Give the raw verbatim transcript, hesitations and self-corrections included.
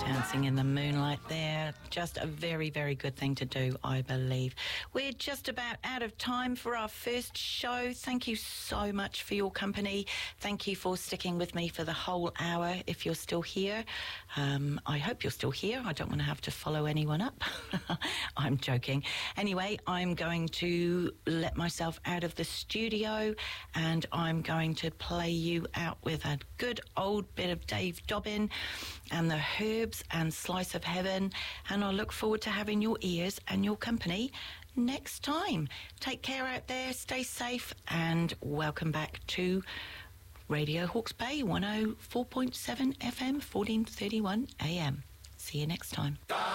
Dancing in the moonlight there. Just a very, very good thing to do, I believe. We're just about out of time for our first show. Thank you so much for your company. Thank you for sticking with me for the whole hour. If you're still here, um, I hope you're still here. I don't want to have to follow anyone up. I'm joking. Anyway, I'm going to let myself out of the studio and I'm going to play you out with a good old bit of Dave Dobbin and the Herbs and Slice of Heaven, and I look forward to having your ears and your company next time. Take care out there, stay safe, and welcome back to Radio Hawke's Bay, one oh four point seven F M, fourteen thirty-one A M. See you next time.